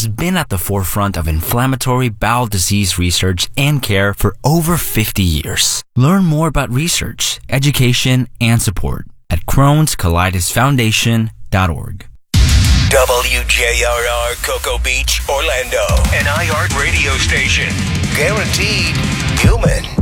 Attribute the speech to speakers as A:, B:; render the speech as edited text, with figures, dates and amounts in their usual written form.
A: has been at the forefront of inflammatory bowel disease research and care for over 50 years. Learn more about research, education, and support at Crohn'sColidusFoundation.org.
B: WJRR Cocoa Beach, Orlando, an iHeart radio station. Guaranteed human.